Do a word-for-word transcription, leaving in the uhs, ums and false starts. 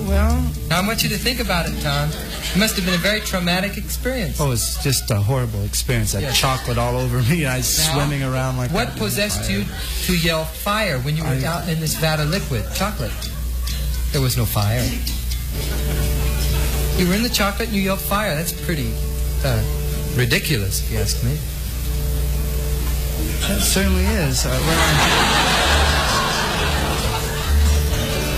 well... Now, I want you to think about it, Tom. It must have been a very traumatic experience. Oh, it's just a horrible experience. That yes. chocolate all over me. I was now, swimming around like what that. What possessed you to yell fire when you were I, out in this vat of liquid chocolate? There was no fire. You were in the chocolate and you yelled fire. That's pretty uh, ridiculous, if you ask me. That certainly is. Uh, well,